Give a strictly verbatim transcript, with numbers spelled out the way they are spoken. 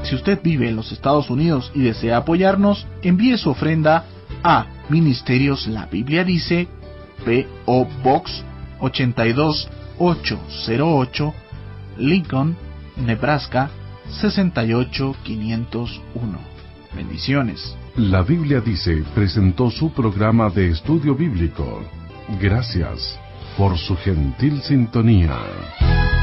Si usted vive en los Estados Unidos y desea apoyarnos, envíe su ofrenda a Ministerios La Biblia Dice, P O Box ochenta y dos mil ochocientos ocho, Lincoln, Nebraska sesenta y ocho mil quinientos uno. Bendiciones. La Biblia Dice presentó su programa de estudio bíblico. Gracias por su gentil sintonía.